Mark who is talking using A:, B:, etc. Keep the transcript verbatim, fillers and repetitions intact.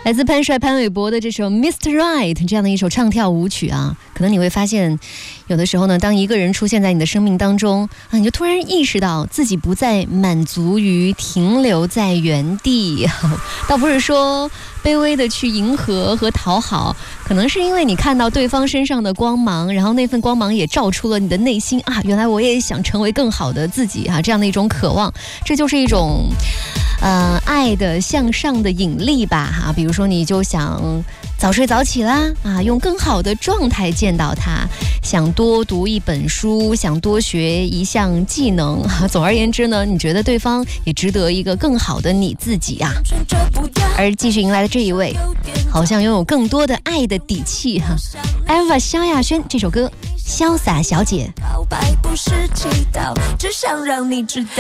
A: 来自潘帅潘玮柏的这首 Mister Right 这样的一首唱跳舞曲啊，可能你会发现有的时候呢，当一个人出现在你的生命当中啊，你就突然意识到自己不再满足于停留在原地，倒不是说卑微的去迎合和讨好，可能是因为你看到对方身上的光芒，然后那份光芒也照出了你的内心啊，原来我也想成为更好的自己啊，这样的一种渴望，这就是一种呃爱的向上的引力吧哈、啊，比如说你就想早睡早起啦啊，用更好的状态见到他，想多读一本书，想多学一项技能啊，总而言之呢，你觉得对方也值得一个更好的你自己啊。而继续迎来的这一位，好像拥有更多的爱的底气哈、啊。Eva 萧亚轩这首歌《潇洒小姐》。告白不是祈祷，只想让你知道。